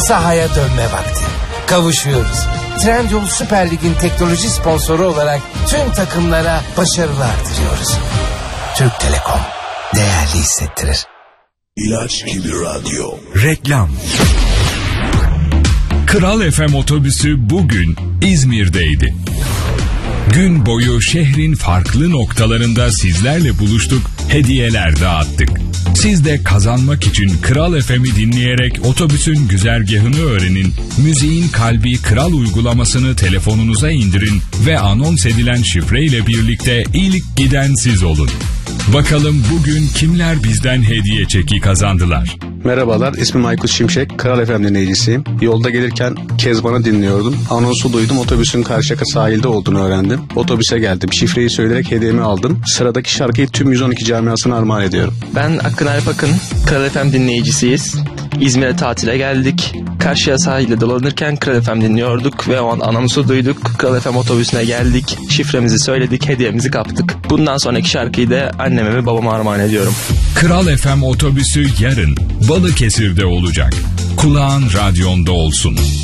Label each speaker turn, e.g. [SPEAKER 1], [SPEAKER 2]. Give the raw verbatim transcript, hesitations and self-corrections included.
[SPEAKER 1] sahaya dönme vakti. Kavuşuyoruz. Trendyol Süper Lig'in teknoloji sponsoru olarak tüm takımlara başarılar diliyoruz. Türk Telekom değerli hissettirir.
[SPEAKER 2] İlaç gibi radyo.
[SPEAKER 3] Reklam. Kral F M otobüsü bugün İzmir'deydi. Gün boyu şehrin farklı noktalarında sizlerle buluştuk, hediyeler dağıttık. Siz de kazanmak için Kral F M'i dinleyerek otobüsün güzergahını öğrenin, müziğin kalbi Kral uygulamasını telefonunuza indirin ve anons edilen şifreyle birlikte ilk giden siz olun. Bakalım bugün kimler bizden hediye çeki kazandılar?
[SPEAKER 4] Merhabalar, ismim Aykut Şimşek, Kral F M dinleyicisiyim. Yolda gelirken Kezban'ı dinliyordum. Anonsu duydum, otobüsün Karşıyaka sahilde olduğunu öğrendim. Otobüse geldim, şifreyi söyleyerek hediyemi aldım. Sıradaki şarkıyı tüm yüz on iki camiasına armağan ediyorum.
[SPEAKER 5] Ben Akın Alp Akın, Kral F M dinleyicisiyiz. İzmir'e tatile geldik. Karşıya sahilde dolanırken Kral F M dinliyorduk ve o an anonsu duyduk. Kral F M otobüsüne geldik, şifremizi söyledik, hediyemizi kaptık. Bundan sonraki şarkıyı da anneme ve babama armağan ediyorum.
[SPEAKER 3] Kral F M otobüsü yarın Balıkesir'de olacak. Kulağın radyonda olsun.